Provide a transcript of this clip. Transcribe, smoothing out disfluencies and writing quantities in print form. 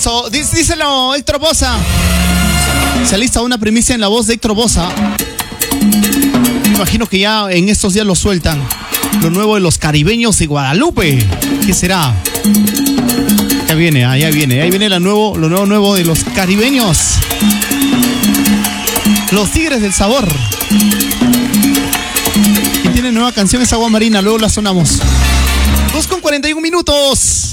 Eso, díselo, Héctor Bosa. Se alista una primicia en la voz de Héctor Bosa. Me imagino que ya en estos días lo sueltan. Lo nuevo de los caribeños de Guadalupe. ¿Qué será? Ya viene, ahí viene lo nuevo de los caribeños. Los Tigres del Sabor. Y tiene nueva canción, es Agua Marina, luego la sonamos. 2:41 minutos.